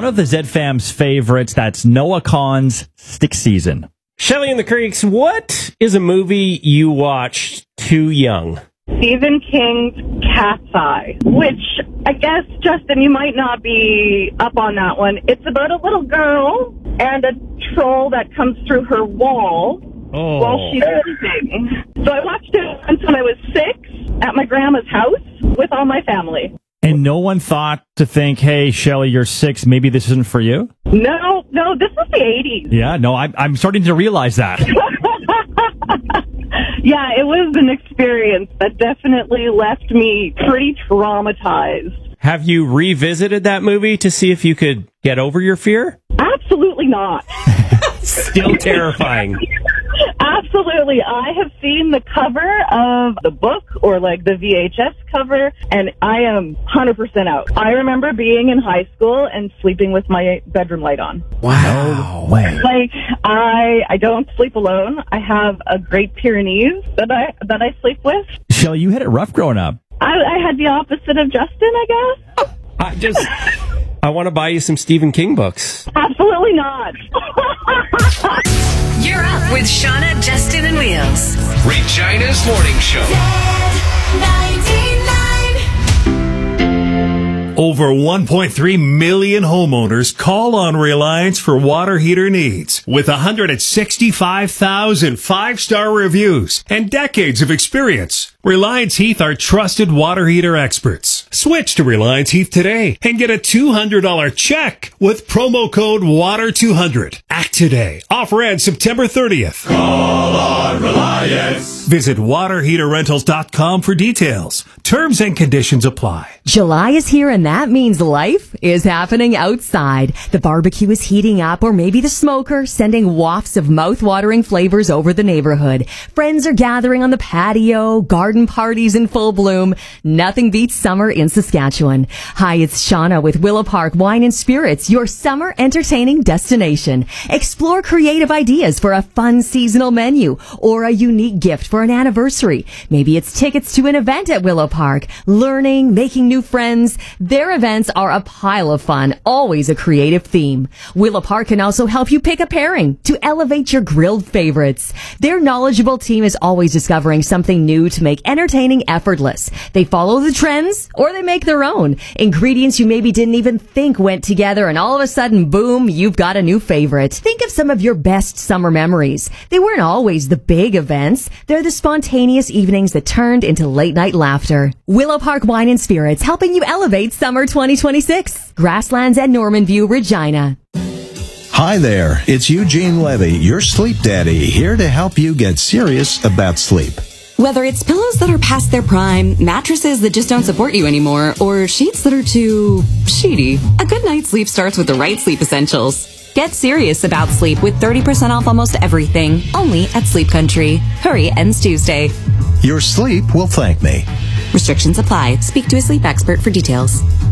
of the Z-Fam's favorites. That's Noah Kahan's Stick Season. Shelly and the Creeks, what is a movie you watched too young? Stephen King's Cat's Eye, which I guess, Justin, you might not be up on that one. It's about a little girl and a troll that comes through her wall while she's sleeping. So I watched it once when I was 6 at my grandma's house with all my family. And no one thought to think, hey, Shelly, you're 6, maybe this isn't for you? No, this was the 80s. Yeah, no, I'm starting to realize that. Yeah, it was an experience that definitely left me pretty traumatized. Have you revisited that movie to see if you could get over your fear? Absolutely not. Still terrifying. Absolutely. I have seen the cover of the book or like the VHS cover, and I am 100% out. I remember being in high school and sleeping with my bedroom light on. Wow. No way. Like, I don't sleep alone. I have a Great Pyrenees that I sleep with. Shelly, you had it rough growing up. I had the opposite of Justin, I guess. I want to buy you some Stephen King books. Absolutely not. You're up with Shauna, Justin, and Wheels. Regina's Morning Show. Over 1.3 million homeowners call on Reliance for water heater needs. With 165,000 5-star reviews and decades of experience, Reliance Heath are trusted water heater experts. Switch to Reliance Heath today and get a $200 check with promo code WATER200. Act today. Offer ends September 30th. Call on Reliance. Visit waterheaterrentals.com for details. Terms and conditions apply. July is here, and that means life is happening outside. The barbecue is heating up, or maybe the smoker sending wafts of mouth-watering flavors over the neighborhood. Friends are gathering on the patio, garden parties in full bloom. Nothing beats summer in Saskatchewan. Hi, it's Shauna with Willow Park Wine and Spirits, your summer entertaining destination. Explore creative ideas for a fun seasonal menu or a unique gift for an anniversary. Maybe it's tickets to an event at Willow Park, learning, making new friends. Their events are a pile of fun, always a creative theme. Willow Park can also help you pick a pairing to elevate your grilled favorites. Their knowledgeable team is always discovering something new to make entertaining effortless. They follow the trends or they make their own. Ingredients you maybe didn't even think went together, and all of a sudden, boom, you've got a new favorite. Think of some of your best summer memories. They weren't always the big events. They're the spontaneous evenings that turned into late night laughter. Willow Park Wine and Spirits, helping you elevate summer 2026. Grasslands at Normanview, Regina. Hi there, it's Eugene Levy, your sleep daddy, here to help you get serious about sleep. Whether it's pillows that are past their prime, mattresses that just don't support you anymore, or sheets that are too sheety, a good night's sleep starts with the right sleep essentials. Get serious about sleep with 30% off almost everything, only at Sleep Country. Hurry, ends Tuesday. Your sleep will thank me. Restrictions apply. Speak to a sleep expert for details.